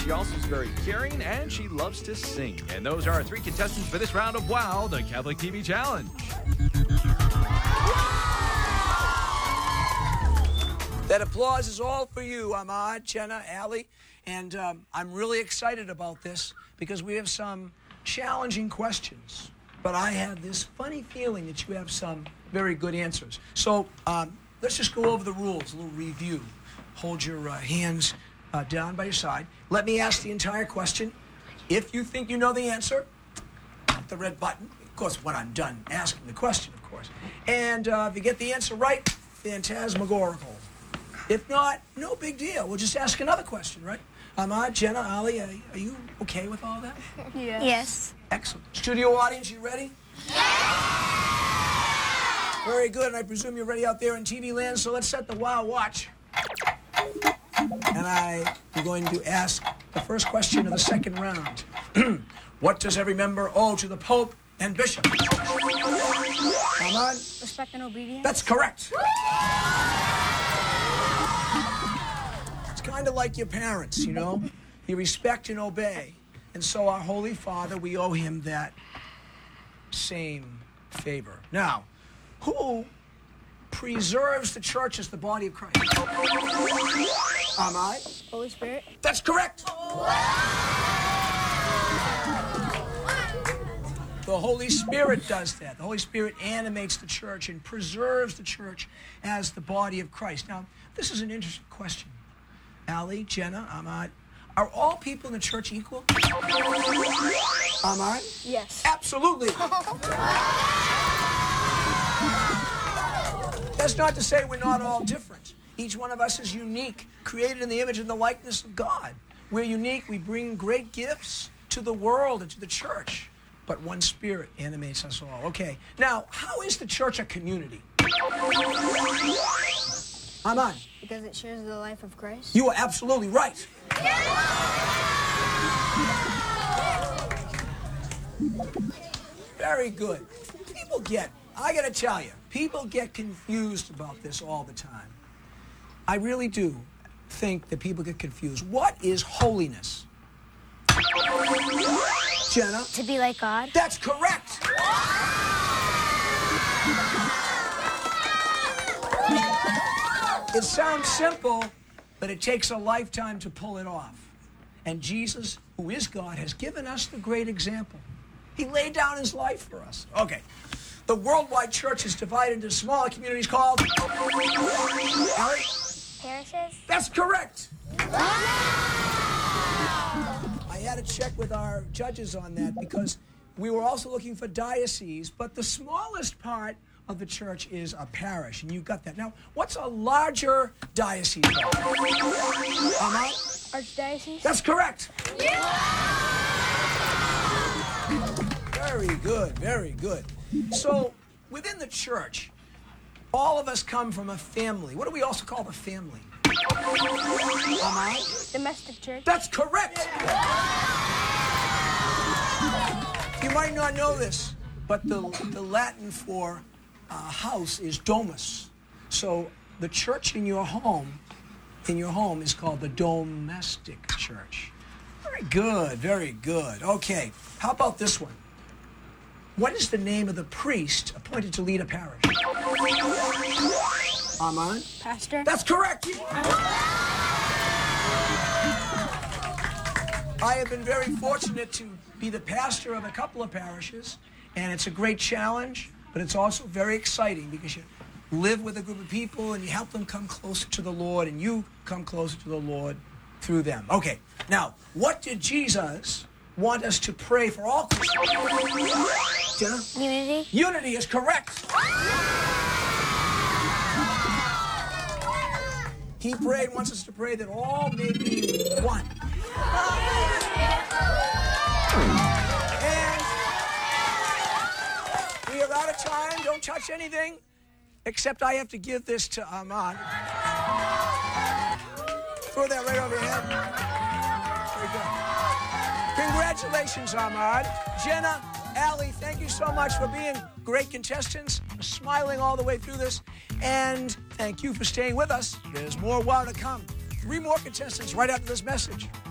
She also is very caring, and she loves to sing. And those are our 3 contestants for this round of WOW, the Catholic TV Challenge. That applause is all for you, Ahmad, Jenna, Allie, and I'm really excited about this because we have some challenging questions. But I have this funny feeling that you have some very good answers. So let's just go over the rules, a little review. Hold your hands down by your side. Let me ask the entire question. If you think you know the answer, hit the red button. Of course, when I'm done asking the question, of course. And if you get the answer right, phantasmagorical. If not, no big deal. We'll just ask another question, right? Ahmad, Jenna, Ali, are you okay with all that? Yes. Yes. Excellent. Studio audience, you ready? Yeah! Very good, and I presume you're ready out there in TV land, so let's set the WOW watch. And I am going to ask the first question of the second round. What does every member owe to the Pope and Bishop? Ahmad? Respect and obedience. That's correct. It's kind of like your parents, you know? You respect and obey. And so our Holy Father, we owe him that same favor. Now, who preserves the church as the body of Christ? Ahmad? Holy Spirit. That's correct. The Holy Spirit does that. The Holy Spirit animates the church and preserves the church as the body of Christ. Now, this is an interesting question. Ali, Jenna, Ahmad, are all people in the church equal? Ahmad? Yes. Absolutely. That's not to say we're not all different. Each one of us is unique, created in the image and the likeness of God. We're unique. We bring great gifts to the world and to the church. But one Spirit animates us all. Okay. Now, how is the church a community? Ahmad? Because it shares the life of Christ. You are absolutely right. Very good. I gotta tell you, people get confused about this all the time. I really do think that people get confused. What is holiness? Jenna? To be like God. That's correct. It sounds simple, but it takes a lifetime to pull it off. And Jesus, who is God, has given us the great example. He laid down his life for us. Okay. The worldwide church is divided into smaller communities called... Allie? Parishes. That's correct. I had to check with our judges on that because we were also looking for dioceses, but the smallest part of the church is a parish, and you got that. Now, what's a larger diocese? Archdiocese. That's correct. Very good, very good. So, within the church, all of us come from a family. What do we also call the family? Domestic church. That's correct. You might not know this, but the Latin for house is domus. So the church in your home is called the domestic church. Very good, very good. Okay, how about this one? What is the name of the priest appointed to lead a parish? Ahmad? Pastor. That's correct. I have been very fortunate to be the pastor of a couple of parishes, and it's a great challenge, but it's also very exciting because you live with a group of people and you help them come closer to the Lord, and you come closer to the Lord through them. Okay, now, what did Jesus want us to pray for all Christians? Jenna? Unity. Unity is correct. He prayed, wants us to pray that all may be one. And we are out of time. Don't touch anything, except I have to give this to Ahmad. Throw that right over your head. Very good. Congratulations, Ahmad. Jenna, Allie, thank you so much for being great contestants, smiling all the way through this, and thank you for staying with us. There's more WOW to come. 3 more contestants right after this message.